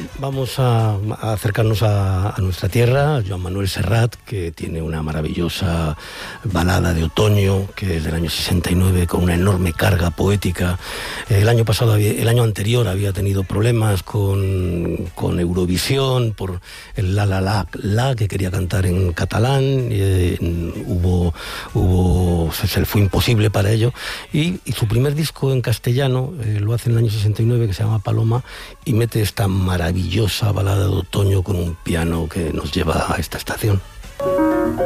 Vamos a acercarnos a nuestra tierra, Joan Manuel Serrat, que tiene una maravillosa balada de otoño, que es del año 69, con una enorme carga poética. El año anterior había tenido problemas con Eurovisión por el la que quería cantar en catalán. Se le fue imposible para ello. Y su primer disco en castellano lo hace en el año 69, que se llama Paloma, y mete esta maravillosa balada de otoño con un piano que nos lleva a esta estación.